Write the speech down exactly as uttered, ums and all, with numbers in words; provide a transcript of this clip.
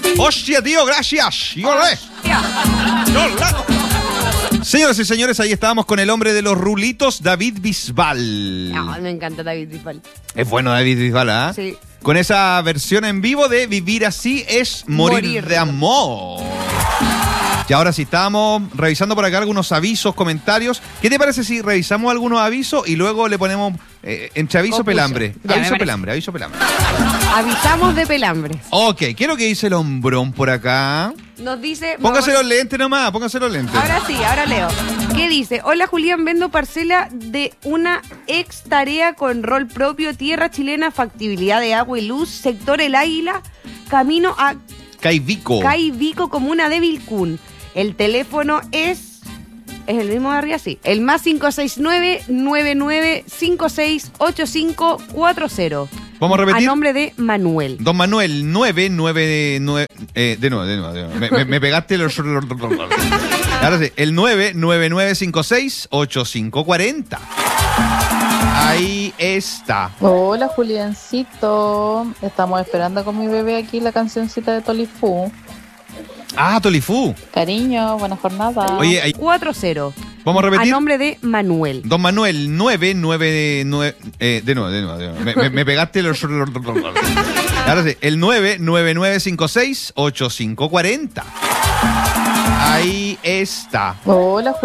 ¡Hostia, tío! ¡Gracias! ¡Y olé! Señoras y señores, ahí estábamos con el hombre de los rulitos, David Bisbal. No, me encanta David Bisbal. Es bueno David Bisbal, ¿ah? Sí. Con esa versión en vivo de Vivir así es morir, Morir. de amor. Y ahora sí, estábamos revisando por acá algunos avisos, comentarios. ¿Qué te parece si revisamos algunos avisos y luego le ponemos eh, entre aviso Confuso. pelambre? Ya, me aviso parece. pelambre, aviso pelambre. Avisamos de pelambres. Ok, ¿qué es lo que dice el hombrón por acá? Nos dice... Póngase vamos- los lentes nomás, póngase los lentes. Ahora sí, ahora leo. ¿Qué dice? Hola Julián, vendo parcela de una ex tarea con rol propio, tierra chilena, factibilidad de agua y luz, sector El Águila, camino a Caivico. Caivico, comuna de Vilcún. El teléfono es... ¿Es el mismo de arriba? Sí. El más cinco seis nueve, nueve nueve cinco seis, ocho cinco cuatro cero. Vamos a A repetir. nombre de Manuel. Don Manuel, nueve nueve nueve... Eh, de nuevo, de nuevo. De nuevo. Me, me- me pegaste los... Ahora sí, el nueve nueve nueve cinco seis, ocho cinco cuatro cero. Ahí está. Hola Juliancito, estamos esperando con mi bebé aquí la cancioncita de Tolifú. Ah, Tolifú. Cariño, buena jornada. Oye, ahí- cuatro cero. vamos a A repetir. nombre de Manuel. Don Manuel, nueve nueve nueve... Eh, de nuevo, de nuevo. De nuevo. Me, me- me pegaste los... Ahora sí, el nueve nueve nueve cinco seis, ocho cinco cuatro cero. Ahí está. Hola